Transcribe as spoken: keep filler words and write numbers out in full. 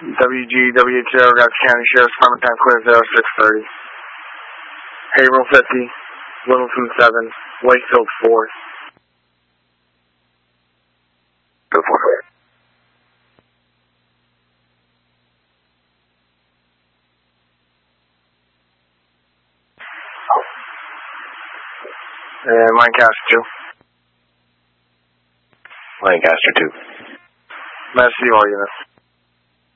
W G W H O, Augusta County Sheriff's Department, time clear zero six thirty. Haverhill fifty, Littleton seven, Wakefield four. Go for it. And Lancaster two. Lancaster two. Mass all units.